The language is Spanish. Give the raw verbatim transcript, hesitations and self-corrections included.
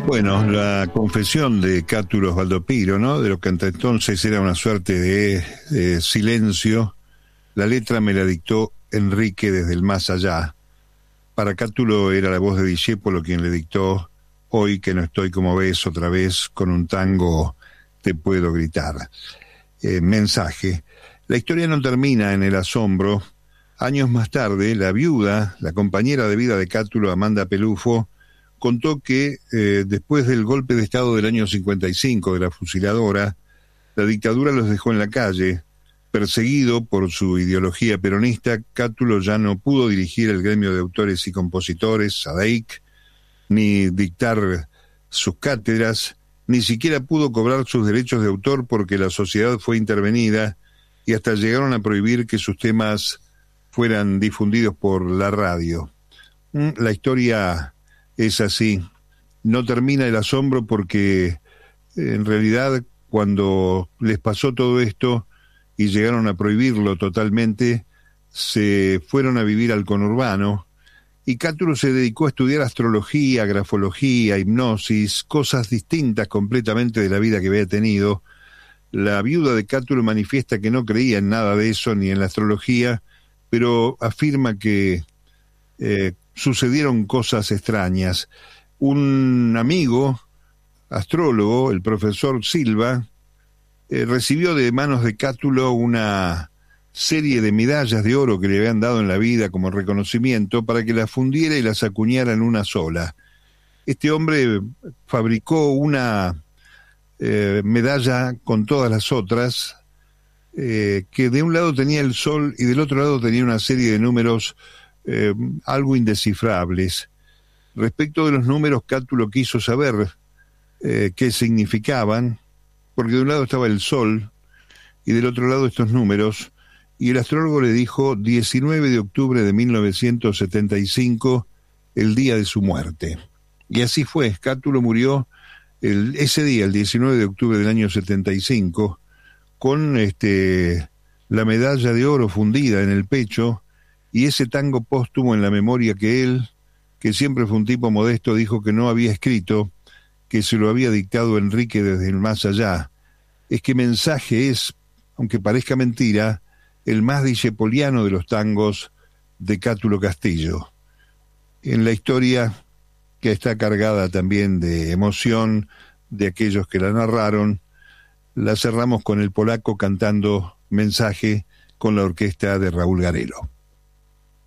Bueno, la confesión de Cátulo Osvaldo Piro, ¿no? De lo que hasta entonces era una suerte de, de silencio. La letra me la dictó Enrique desde el más allá. Para Cátulo era la voz de Discépolo quien le dictó: hoy que no estoy como ves, otra vez con un tango te puedo gritar. Eh, mensaje. La historia no termina en el asombro. Años más tarde, la viuda, la compañera de vida de Cátulo, Amanda Pelufo, contó que eh, después del golpe de Estado del año cincuenta y cinco de la fusiladora, la dictadura los dejó en la calle. Perseguido por su ideología peronista, Cátulo ya no pudo dirigir el gremio de autores y compositores, SADEIC, ni dictar sus cátedras, ni siquiera pudo cobrar sus derechos de autor porque la sociedad fue intervenida y hasta llegaron a prohibir que sus temas fueran difundidos por la radio. La historia es así. No termina el asombro porque en realidad cuando les pasó todo esto y llegaron a prohibirlo totalmente, se fueron a vivir al conurbano y Cátulo se dedicó a estudiar astrología, grafología, hipnosis, cosas distintas completamente de la vida que había tenido. La viuda de Cátulo manifiesta que no creía en nada de eso ni en la astrología, pero afirma que eh, sucedieron cosas extrañas. Un amigo astrólogo, el profesor Silva, eh, recibió de manos de Cátulo una serie de medallas de oro que le habían dado en la vida como reconocimiento para que las fundiera y las acuñara en una sola. Este hombre fabricó una eh, medalla con todas las otras, eh, que de un lado tenía el sol y del otro lado tenía una serie de números eh, algo indescifrables. Respecto de los números, Cátulo quiso saber eh, qué significaban, porque de un lado estaba el sol y del otro lado estos números, y el astrólogo le dijo diecinueve de octubre de mil novecientos setenta y cinco, el día de su muerte. Y así fue. Cátulo murió el, ese día, el diecinueve de octubre del año setenta y cinco, con este, la medalla de oro fundida en el pecho y ese tango póstumo en la memoria que él, que siempre fue un tipo modesto, dijo que no había escrito, que se lo había dictado Enrique desde el más allá. Es que Mensaje es, aunque parezca mentira, el más discepoliano de los tangos de Cátulo Castillo. En la historia que está cargada también de emoción de aquellos que la narraron, la cerramos con el polaco cantando Mensaje con la orquesta de Raúl Garelo.